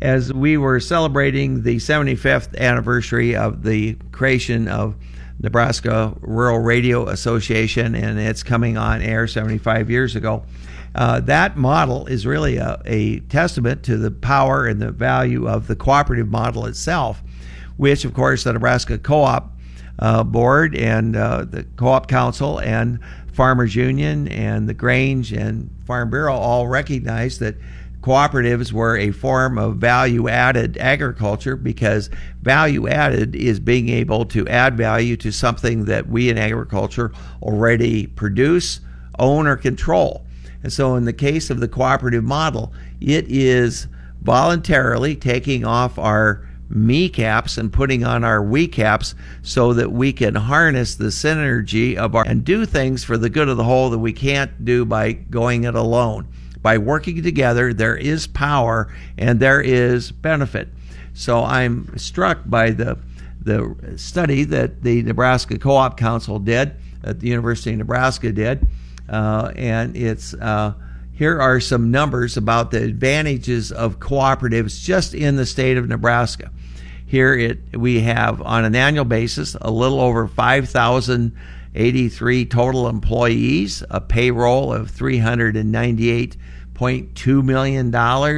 as we were celebrating the 75th anniversary of the creation of Nebraska Rural Radio Association, and it's coming on air 75 years ago. That model is really a testament to the power and the value of the cooperative model itself, which, of course, the Nebraska Co-op Board and the Co-op Council and Farmers Union and the Grange and Farm Bureau all recognized that cooperatives were a form of value-added agriculture, because value-added is being able to add value to something that we in agriculture already produce, own, or control. And so in the case of the cooperative model, it is voluntarily taking off our me caps and putting on our we caps so that we can harness the synergy of and do things for the good of the whole that we can't do by going it alone. By working together, there is power and there is benefit. So I'm struck by the study that the Nebraska Co-op Council did, that the University of Nebraska did, and it's here are some numbers about the advantages of cooperatives just in the state of Nebraska. Here we have, on an annual basis, a little over 5,083 total employees, a payroll of $398.2 million,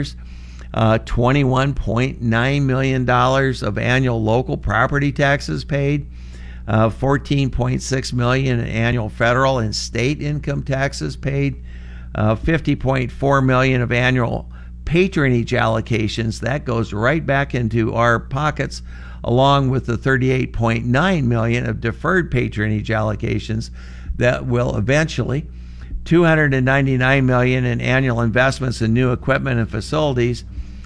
$21.9 million of annual local property taxes paid, $14.6 million in annual federal and state income taxes paid, $50.4 million of annual patronage allocations. That goes right back into our pockets, along with the $38.9 million of deferred patronage allocations that will eventually, $299 million in annual investments in new equipment and facilities,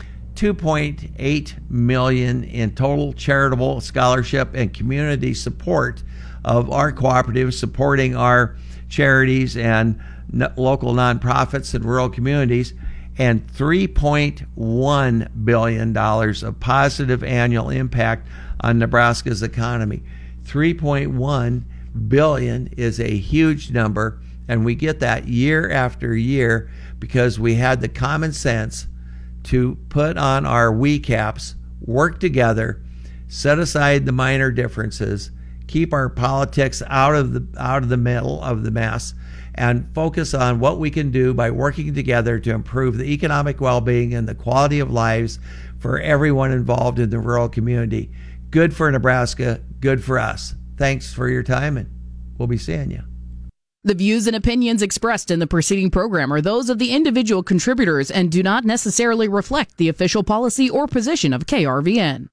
$2.8 million in total charitable scholarship and community support of our cooperatives, supporting our charities and local nonprofits in rural communities, and $3.1 billion of positive annual impact on Nebraska's economy. $3.1 billion is a huge number, and we get that year after year because we had the common sense to put on our we caps, work together, set aside the minor differences, keep our politics out of the middle of the mess, and focus on what we can do by working together to improve the economic well-being and the quality of lives for everyone involved in the rural community. Good for Nebraska, good for us. Thanks for your time, and we'll be seeing you. The views and opinions expressed in the preceding program are those of the individual contributors and do not necessarily reflect the official policy or position of KRVN.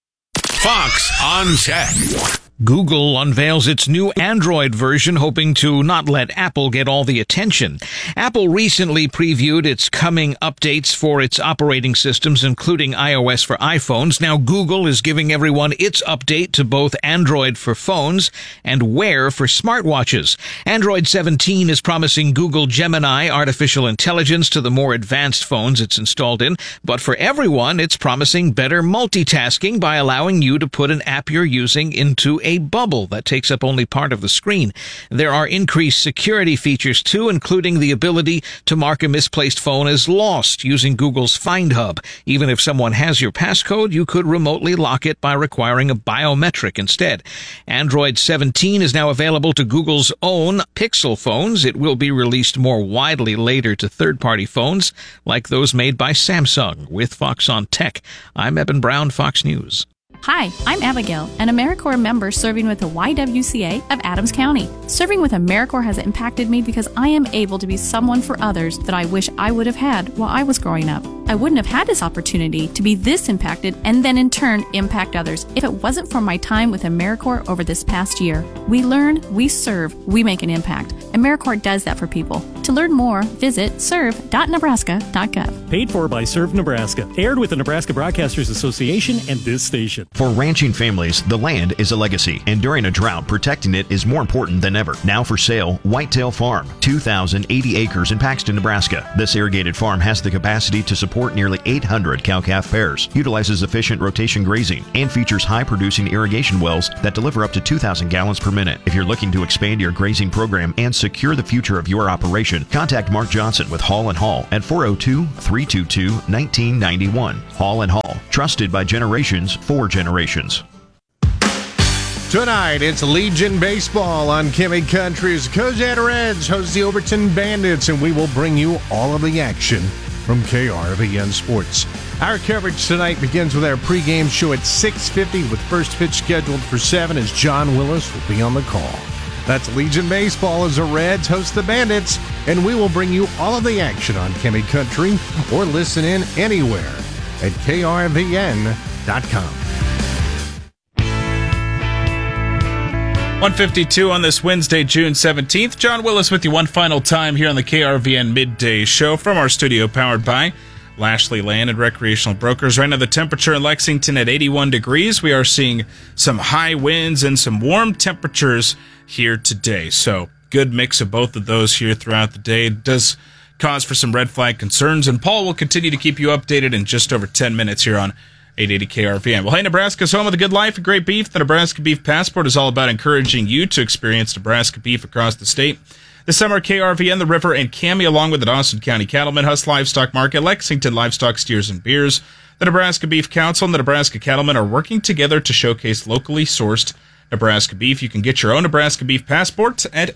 Fox on Tech. Google unveils its new Android version, hoping to not let Apple get all the attention. Apple recently previewed its coming updates for its operating systems, including iOS for iPhones. Now Google is giving everyone its update to both Android for phones and Wear for smartwatches. Android 17 is promising Google Gemini artificial intelligence to the more advanced phones it's installed in. But for everyone, it's promising better multitasking by allowing you to put an app you're using into a bubble that takes up only part of the screen. There are increased security features too, including the ability to mark a misplaced phone as lost using Google's Find Hub. Even if someone has your passcode, you could remotely lock it by requiring a biometric instead. Android 17 is now available to Google's own Pixel phones. It will be released more widely later to third-party phones like those made by Samsung. With Fox on Tech, I'm Eben Brown, Fox News. Hi, I'm Abigail, an AmeriCorps member serving with the YWCA of Adams County. Serving with AmeriCorps has impacted me because I am able to be someone for others that I wish I would have had while I was growing up. I wouldn't have had this opportunity to be this impacted and then in turn impact others if it wasn't for my time with AmeriCorps over this past year. We learn, we serve, we make an impact. AmeriCorps does that for people. To learn more, visit serve.nebraska.gov. Paid for by Serve Nebraska. Aired with the Nebraska Broadcasters Association and this station. For ranching families, the land is a legacy, and during a drought, protecting it is more important than ever. Now for sale, Whitetail Farm, 2,080 acres in Paxton, Nebraska. This irrigated farm has the capacity to support nearly 800 cow-calf pairs, utilizes efficient rotation grazing, and features high-producing irrigation wells that deliver up to 2,000 gallons per minute. If you're looking to expand your grazing program and secure the future of your operation, contact Mark Johnson with Hall & Hall at 402-322-1991. Hall & Hall, Trusted by generations for generations. Tonight, it's Legion Baseball on Kimmy Country's Cozad Reds host the Overton Bandits, and we will bring you all of the action from KRVN Sports. Our coverage tonight begins with our pregame show at 6:50 with first pitch scheduled for 7 as John Willis will be on the call. That's Legion Baseball as the Reds host the Bandits, and we will bring you all of the action on Kimmy Country or listen in anywhere at KRVN.com. 1:52 on this Wednesday, June 17th. John Willis with you one final time here on the KRVN Midday Show from our studio powered by Lashley Land and Recreational Brokers. Right now the temperature in Lexington at 81 degrees. We are seeing some high winds and some warm temperatures here today. So good mix of both of those here throughout the day. It does cause for some red flag concerns, and Paul will continue to keep you updated in just over 10 minutes here on 880 KRVN. Well, hey, Nebraska's home of the good life and great beef. The Nebraska Beef Passport is all about encouraging you to experience Nebraska beef across the state. This summer, KRVN, The River, and Cami, along with the Dawson County Cattlemen, Huss Livestock Market, Lexington Livestock Steers and Beers, the Nebraska Beef Council, and the Nebraska Cattlemen are working together to showcase locally sourced Nebraska beef. You can get your own Nebraska Beef Passport at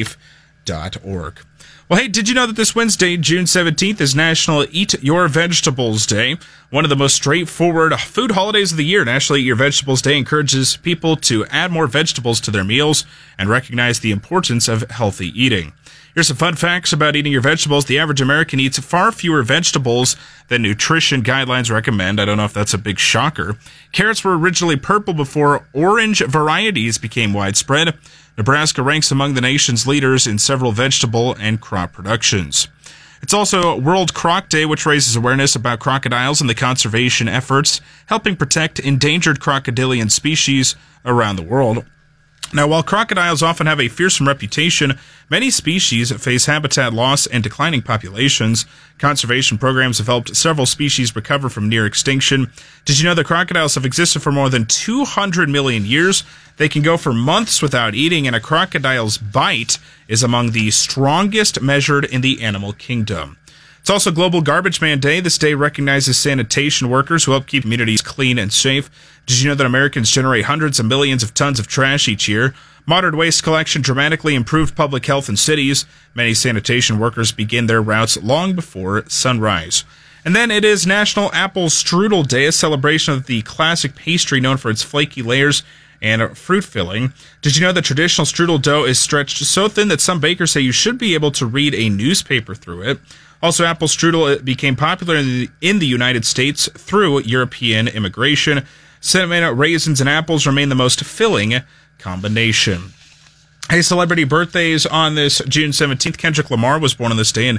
nebeef.org. Well, hey, did you know that this Wednesday, June 17th, is National Eat Your Vegetables Day? One of the most straightforward food holidays of the year. National Eat Your Vegetables Day encourages people to add more vegetables to their meals and recognize the importance of healthy eating. Here's some fun facts about eating your vegetables. The average American eats far fewer vegetables than nutrition guidelines recommend. I don't know if that's a big shocker. Carrots were originally purple before orange varieties became widespread. Nebraska ranks among the nation's leaders in several vegetable and crop productions. It's also World Croc Day, which raises awareness about crocodiles and the conservation efforts helping protect endangered crocodilian species around the world. Now, while crocodiles often have a fearsome reputation, many species face habitat loss and declining populations. Conservation programs have helped several species recover from near extinction. Did you know that crocodiles have existed for more than 200 million years? They can go for months without eating, and a crocodile's bite is among the strongest measured in the animal kingdom. It's also Global Garbage Man Day. This day recognizes sanitation workers who help keep communities clean and safe. Did you know that Americans generate hundreds of millions of tons of trash each year? Modern waste collection dramatically improved public health in cities. Many sanitation workers begin their routes long before sunrise. And then it is National Apple Strudel Day, a celebration of the classic pastry known for its flaky layers and fruit filling. Did you know that traditional strudel dough is stretched so thin that some bakers say you should be able to read a newspaper through it? Also, apple strudel became popular in the United States through European immigration. Cinnamon, raisins, and apples remain the most filling combination. Hey, celebrity birthdays on this June 17th. Kendrick Lamar was born on this day in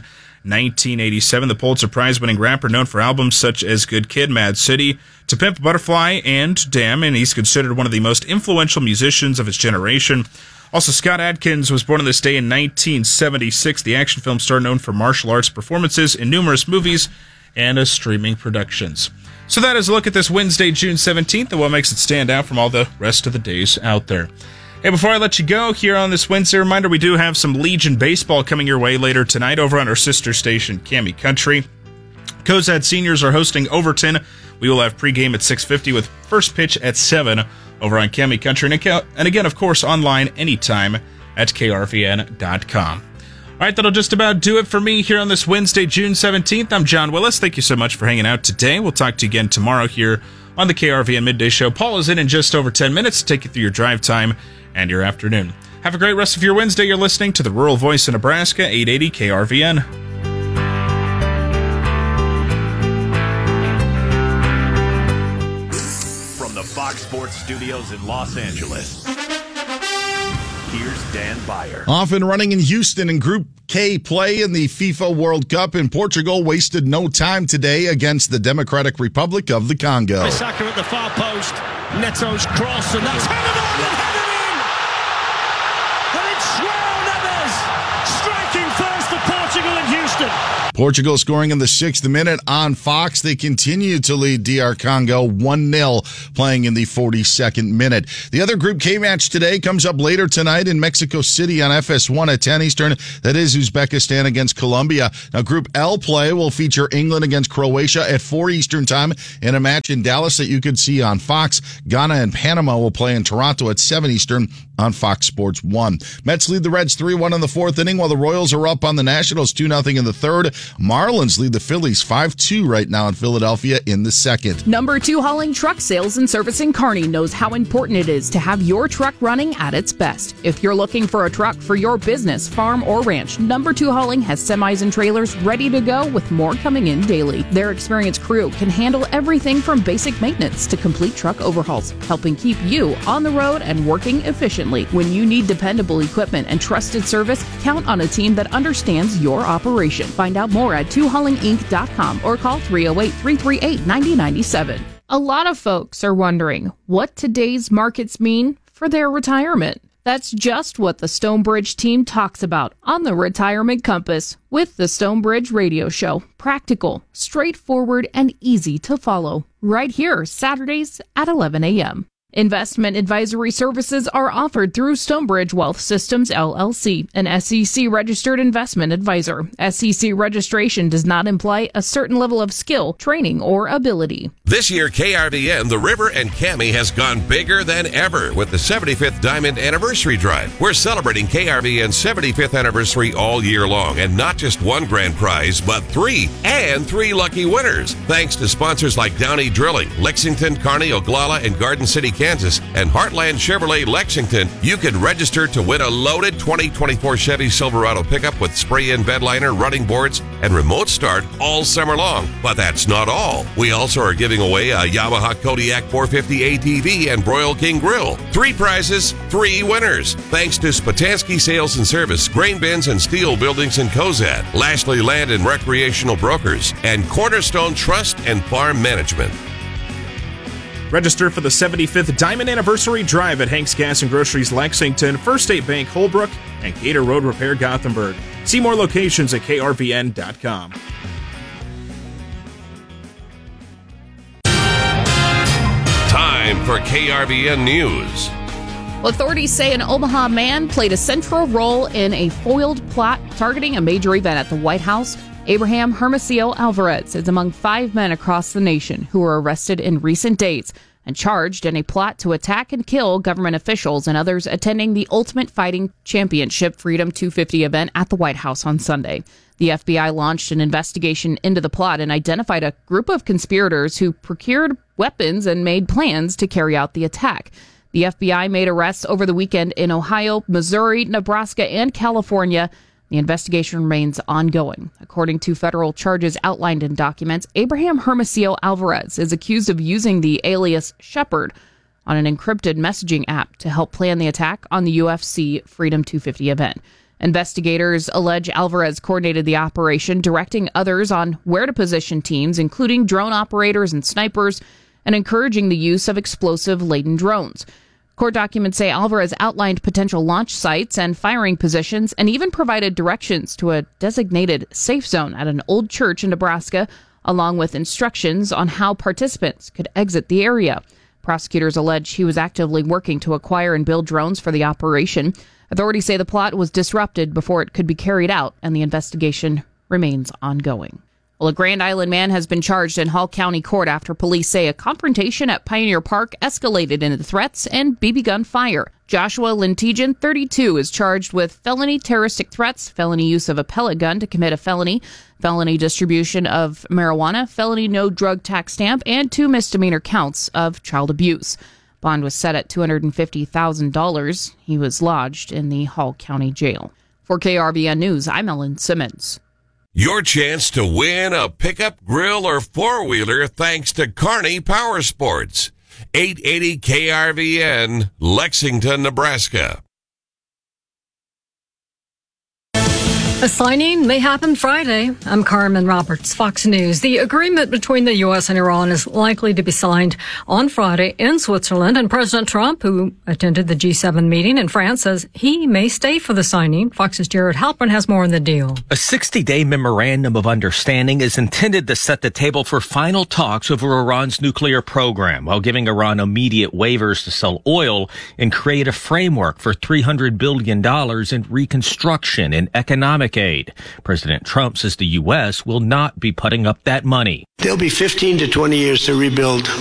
1987. The Pulitzer Prize-winning rapper known for albums such as Good Kid, Mad City, To Pimp a Butterfly, and Damn, and he's considered one of the most influential musicians of his generation. Also, Scott Adkins was born on this day in 1976, the action film star known for martial arts performances in numerous movies and streaming productions. So that is a look at this Wednesday, June 17th, and what makes it stand out from all the rest of the days out there. Hey, before I let you go here on this Wednesday, reminder, we do have some Legion baseball coming your way later tonight over on our sister station, Cami Country. Cozad seniors are hosting Overton. We will have pregame at 6:50 with first pitch at 7 over on Cami Country. And again, of course, online anytime at krvn.com. All right, that'll just about do it for me here on this Wednesday, June 17th. I'm John Willis. Thank you so much for hanging out today. We'll talk to you again tomorrow here on the KRVN Midday Show. Paul is in just over 10 minutes to take you through your drive time and your afternoon. Have a great rest of your Wednesday. You're listening to the Rural Voice of Nebraska, 880 KRVN. From the Fox Sports Studios in Los Angeles, here's Dan Beyer. Off and running in Houston in Group K play in the FIFA World Cup, and Portugal wasted no time today against the Democratic Republic of the Congo. Saka at the far post, Neto's cross, and that's headed on and headed in! And it's João Neves striking first for Portugal in Houston. Portugal scoring in the 6th minute on Fox. They continue to lead DR Congo 1-0 playing in the 42nd minute. The other Group K match today comes up later tonight in Mexico City on FS1 at 10 Eastern. That is Uzbekistan against Colombia. Now, Group L play will feature England against Croatia at 4 Eastern time in a match in Dallas that you could see on Fox. Ghana and Panama will play in Toronto at 7 Eastern on Fox Sports 1. Mets lead the Reds 3-1 in the 4th inning, while the Royals are up on the Nationals 2-0 in the 3rd. Marlins lead the Phillies 5-2 right now in Philadelphia in the 2nd. Number 2 Hauling Truck Sales and Servicing Kearney knows how important it is to have your truck running at its best. If you're looking for a truck for your business, farm, or ranch, Number 2 Hauling has semis and trailers ready to go with more coming in daily. Their experienced crew can handle everything from basic maintenance to complete truck overhauls, helping keep you on the road and working efficiently. When you need dependable equipment and trusted service, count on a team that understands your operation. Find out more at 2haulinginc.com or call 308-338-9097. A lot of folks are wondering what today's markets mean for their retirement. That's just what the Stonebridge team talks about on the Retirement Compass with the Stonebridge Radio Show. Practical, straightforward, and easy to follow. Right here, Saturdays at 11 a.m. Investment advisory services are offered through Stonebridge Wealth Systems, LLC, an SEC-registered investment advisor. SEC registration does not imply a certain level of skill, training, or ability. This year, KRVN, the River and Cami has gone bigger than ever with the 75th Diamond Anniversary Drive. We're celebrating KRVN's 75th anniversary all year long, and not just one grand prize, but 3 lucky winners. Thanks to sponsors like Downey Drilling, Lexington, Kearney, Oglala, and Garden City, Kansas, and Heartland Chevrolet Lexington, you can register to win a loaded 2024 Chevy Silverado pickup with spray-in bed liner, running boards, and remote start all summer long. But that's not all. We also are giving away a Yamaha Kodiak 450 ATV and Broil King Grill. 3 prizes, 3 winners. Thanks to Spatansky Sales and Service, Grain Bins and Steel Buildings in Cozad, Lashley Land and Recreational Brokers, and Cornerstone Trust and Farm Management. Register for the 75th Diamond Anniversary Drive at Hank's Gas and Groceries Lexington, First State Bank Holbrook, and Gator Road Repair Gothenburg. See more locations at krvn.com. Time for KRVN News. Authorities say an Omaha man played a central role in a foiled plot targeting a major event at the White House. Abraham Hermosillo Alvarez is among 5 men across the nation who were arrested in recent days and charged in a plot to attack and kill government officials and others attending the Ultimate Fighting Championship Freedom 250 event at the White House on Sunday. The FBI launched an investigation into the plot and identified a group of conspirators who procured weapons and made plans to carry out the attack. The FBI made arrests over the weekend in Ohio, Missouri, Nebraska, and California. The investigation remains ongoing. According to federal charges outlined in documents, Abraham Hermosillo Alvarez is accused of using the alias Shepard on an encrypted messaging app to help plan the attack on the UFC Freedom 250 event. Investigators allege Alvarez coordinated the operation, directing others on where to position teams, including drone operators and snipers, and encouraging the use of explosive-laden drones. Court documents say Alvarez outlined potential launch sites and firing positions and even provided directions to a designated safe zone at an old church in Nebraska, along with instructions on how participants could exit the area. Prosecutors allege he was actively working to acquire and build drones for the operation. Authorities say the plot was disrupted before it could be carried out, and the investigation remains ongoing. Well, a Grand Island man has been charged in Hall County Court after police say a confrontation at Pioneer Park escalated into threats and BB gun fire. Joshua Lintijan, 32, is charged with felony terroristic threats, felony use of a pellet gun to commit a felony, felony distribution of marijuana, felony no drug tax stamp, and 2 misdemeanor counts of child abuse. Bond was set at $250,000. He was lodged in the Hall County Jail. For KRVN News, I'm Ellen Simmons. Your chance to win a pickup, grill, or four-wheeler thanks to Kearney Power Sports. 880 KRVN, Lexington, Nebraska. A signing may happen Friday. I'm Carmen Roberts, Fox News. The agreement between the U.S. and Iran is likely to be signed on Friday in Switzerland, and President Trump, who attended the G7 meeting in France, says he may stay for the signing. Fox's Jared Halpern has more on the deal. A 60-day memorandum of understanding is intended to set the table for final talks over Iran's nuclear program, while giving Iran immediate waivers to sell oil and create a framework for $300 billion in reconstruction and economic aid. President Trump says the U.S. will not be putting up that money. There'll be 15 to 20 years to rebuild